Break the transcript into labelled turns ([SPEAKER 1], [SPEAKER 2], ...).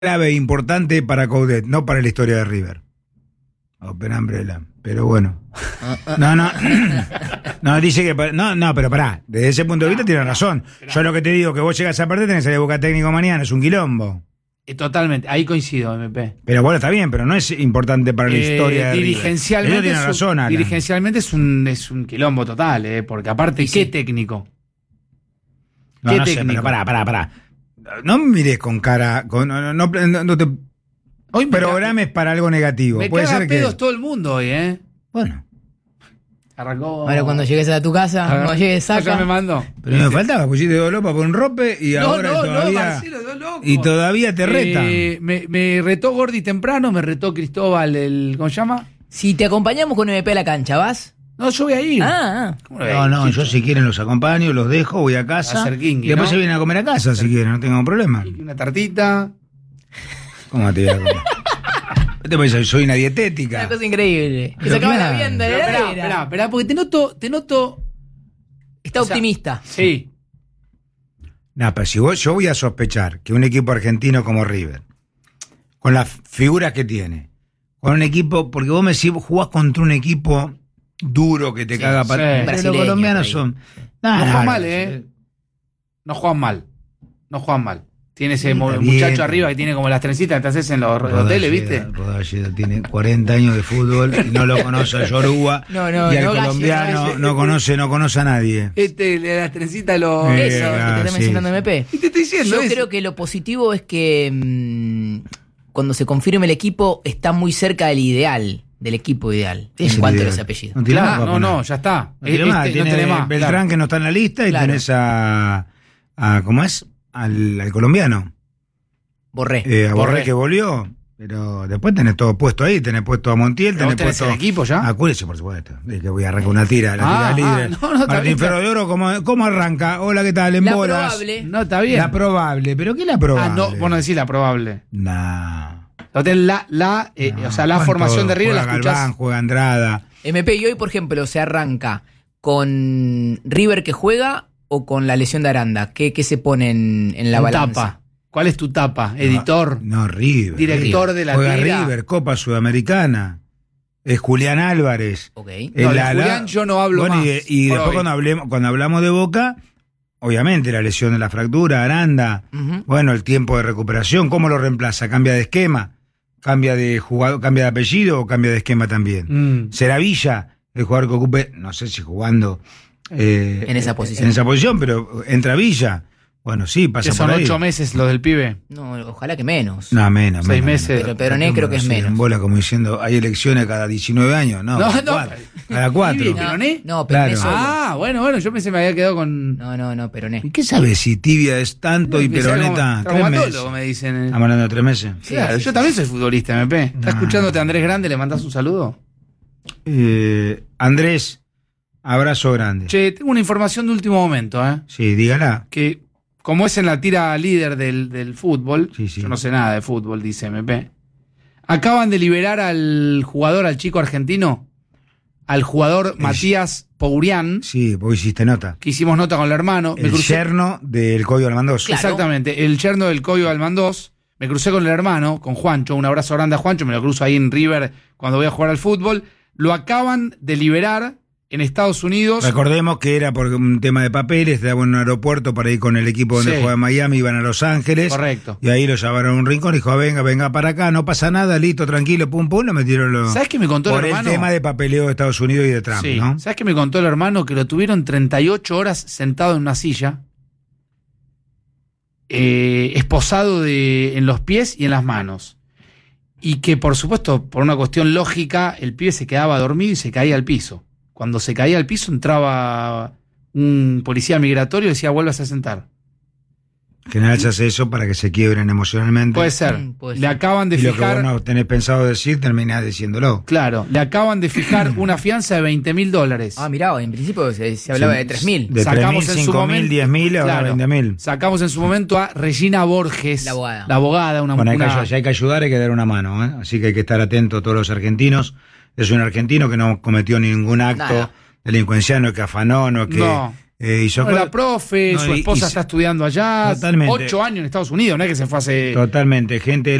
[SPEAKER 1] clave e importante para Coudet, no para la historia de River. Open Umbrella, pero bueno. No, dice que... No, pero pará, desde ese punto de vista tiene razón. Yo lo que te digo, que vos llegas a perder, tenés que salir a buscar técnico mañana, es un quilombo.
[SPEAKER 2] Totalmente, ahí coincido, MP.
[SPEAKER 1] Pero bueno, está bien, pero no es importante para la historia de
[SPEAKER 2] dirigencialmente
[SPEAKER 1] River. Tiene razón, Alan.
[SPEAKER 2] Dirigencialmente es un quilombo total, porque aparte, ¿qué técnico?
[SPEAKER 1] ¿Qué técnico? Sé, pero pará. No me mires con cara... No te... Hoy programes para algo negativo.
[SPEAKER 2] Me
[SPEAKER 1] puede
[SPEAKER 2] caga
[SPEAKER 1] ser
[SPEAKER 2] pedos
[SPEAKER 1] que...
[SPEAKER 2] todo el mundo hoy,
[SPEAKER 1] Bueno.
[SPEAKER 2] Arrancó.
[SPEAKER 3] Ahora cuando llegues a tu casa, cuando llegues saca.
[SPEAKER 2] Ya me mandó.
[SPEAKER 1] Pero me faltaba, pusiste Dolopa por un rope y ahora todavía.
[SPEAKER 2] Marcelo, loco.
[SPEAKER 1] Y todavía te retan.
[SPEAKER 2] Me retó Gordi temprano, me retó Cristóbal, ¿cómo se llama?
[SPEAKER 3] Si te acompañamos con MP a la cancha, ¿vas?
[SPEAKER 2] No, yo voy a ir.
[SPEAKER 1] No, yo si quieren los acompaño, los dejo, voy a casa.
[SPEAKER 2] Kingui,
[SPEAKER 1] y después
[SPEAKER 2] ¿no?
[SPEAKER 1] se vienen a comer a casa si quieren, no tengo problema.
[SPEAKER 2] Una tartita.
[SPEAKER 1] ¿Cómo te digo? ¿Te parece? Soy una dietética.
[SPEAKER 3] Una cosa increíble. Que se acaba la vianda de la
[SPEAKER 2] Esperá, porque te noto.
[SPEAKER 3] Está optimista.
[SPEAKER 2] Sí.
[SPEAKER 1] No, pero si yo voy a sospechar que un equipo argentino como River, con las figuras que tiene, con un equipo, porque vos me decís, vos jugás contra un equipo duro que te caga para. Pero los colombianos son.
[SPEAKER 2] No juegan mal, No juegan mal. Tiene ese muchacho arriba que tiene como las trencitas que te haces en los hoteles, ¿viste?
[SPEAKER 1] Rodalleda tiene 40 años de fútbol y no lo conoce a Yoruba. Y al colombiano no conoce a nadie.
[SPEAKER 2] Las trencitas lo...
[SPEAKER 3] Eso, que te está mencionando MP.
[SPEAKER 2] Y te estoy diciendo
[SPEAKER 3] Yo creo que lo positivo es que cuando se confirme el equipo está muy cerca del ideal, del equipo ideal, en cuanto a los apellidos.
[SPEAKER 2] No, ya está.
[SPEAKER 1] No tiene más. Beltrán, que no está en la lista, y tenés a ¿cómo es? Al colombiano.
[SPEAKER 3] Borré.
[SPEAKER 1] A Borré que volvió. Pero después tenés todo puesto ahí. Tenés puesto a Montiel, tenés puesto
[SPEAKER 2] el equipo ya.
[SPEAKER 1] A Cúrez, por supuesto. Que voy a arrancar una tira, la tira libre. Martín Ferro de Oro, ¿cómo arranca? Hola, ¿qué tal? En
[SPEAKER 3] la
[SPEAKER 1] bolas.
[SPEAKER 3] Probable.
[SPEAKER 2] No, está bien.
[SPEAKER 1] La probable. ¿Pero qué es la probable?
[SPEAKER 2] No, vos no decís la probable.
[SPEAKER 1] No.
[SPEAKER 2] O sea, la formación de River la escuchás.
[SPEAKER 1] Galván, juega Andrada.
[SPEAKER 3] MP, y hoy, por ejemplo, se arranca con River que juega o con la lesión de Aranda. ¿Qué se pone en la balanza?
[SPEAKER 2] Tapa. ¿Cuál es tu tapa? ¿Editor?
[SPEAKER 1] No, River.
[SPEAKER 2] ¿Director de la
[SPEAKER 1] juega
[SPEAKER 2] tira?
[SPEAKER 1] River, Copa Sudamericana. Es Julián Álvarez.
[SPEAKER 3] Ok.
[SPEAKER 2] Julián yo no hablo más.
[SPEAKER 1] Y después cuando hablamos de Boca, obviamente la lesión de la fractura, Aranda, bueno, el tiempo de recuperación, ¿cómo lo reemplaza? ¿Cambia de esquema? ¿Cambia de jugador, cambia de apellido o cambia de esquema también? ¿Será Villa el jugador que ocupe, no sé si jugando
[SPEAKER 3] en esa posición?
[SPEAKER 1] En esa posición, pero entra Villa. Bueno, sí, pasa por ahí.
[SPEAKER 2] ¿Son 8 meses los del pibe?
[SPEAKER 3] No, ojalá que menos.
[SPEAKER 1] No, menos.
[SPEAKER 2] 6 meses.
[SPEAKER 3] Pero Peroné creo que es menos.
[SPEAKER 1] En bola, como diciendo, hay elecciones cada 19 años. No, cada 4.
[SPEAKER 2] ¿Peroné?
[SPEAKER 3] No, Peroné
[SPEAKER 1] claro.
[SPEAKER 3] solo.
[SPEAKER 2] Bueno, yo pensé que me había quedado con...
[SPEAKER 3] No, Peroné.
[SPEAKER 1] ¿Y qué sabes si Tibia es tanto y Peroné tanto? 3 meses.
[SPEAKER 2] Me dicen.
[SPEAKER 1] Estamos hablando de 3 meses.
[SPEAKER 2] Sí, claro, yo también soy futbolista, MP. ¿Está escuchándote Andrés Grande? ¿Le mandás un saludo?
[SPEAKER 1] Andrés, abrazo grande.
[SPEAKER 2] Che, tengo una información de último momento,
[SPEAKER 1] Sí, dígala.
[SPEAKER 2] Que, como es en la tira líder del fútbol,
[SPEAKER 1] sí.
[SPEAKER 2] Yo no sé nada de fútbol, dice MP. Acaban de liberar al chico argentino, al jugador Matías Pourian.
[SPEAKER 1] Sí, vos hiciste nota.
[SPEAKER 2] Que hicimos nota con el hermano.
[SPEAKER 1] El yerno del Coyo Almandós.
[SPEAKER 3] Claro.
[SPEAKER 2] Exactamente, el yerno del Coyo Almandós. Me crucé con el hermano, con Juancho. Un abrazo grande a Juancho, me lo cruzo ahí en River cuando voy a jugar al fútbol. Lo acaban de liberar en Estados Unidos.
[SPEAKER 1] Recordemos que era por un tema de papeles, daban un aeropuerto para ir con el equipo donde jugaba en Miami, iban a Los Ángeles.
[SPEAKER 2] Correcto.
[SPEAKER 1] Y ahí lo llevaron a un rincón y dijo, venga para acá, no pasa nada, listo, tranquilo, pum, lo metieron
[SPEAKER 2] ¿Sabes qué me contó el hermano?
[SPEAKER 1] Por el tema de papeleo de Estados Unidos y de Trump, ¿no?
[SPEAKER 2] ¿Sabes qué me contó el hermano? Que lo tuvieron 38 horas sentado en una silla, esposado en los pies y en las manos. Y que, por supuesto, por una cuestión lógica, el pibe se quedaba dormido y se caía al piso. Cuando se caía al piso entraba un policía migratorio y decía, vuelvas a sentar.
[SPEAKER 1] En general se hace eso para que se quiebren emocionalmente.
[SPEAKER 2] Puede ser. Le acaban de fijar...
[SPEAKER 1] Y lo que vos no tenés pensado decir, terminás diciéndolo.
[SPEAKER 2] Claro, le acaban de fijar una fianza de $20,000.
[SPEAKER 3] Ah, mirá, en principio se hablaba de 3.000.
[SPEAKER 1] De 3.000, 5.000, 10.000, ahora 20.000.
[SPEAKER 2] Sacamos en su momento a Regina Borges.
[SPEAKER 3] La abogada.
[SPEAKER 1] Bueno, hay que ayudar, hay que dar una mano, ¿eh? Así que hay que estar atentos todos los argentinos. Es un argentino que no cometió ningún acto delincuencial, no es que afanó, no es que
[SPEAKER 2] La profe,
[SPEAKER 1] no,
[SPEAKER 2] su esposa está estudiando allá.
[SPEAKER 1] Totalmente.
[SPEAKER 2] 8 años en Estados Unidos, no es que se fue hace...
[SPEAKER 1] Totalmente, gente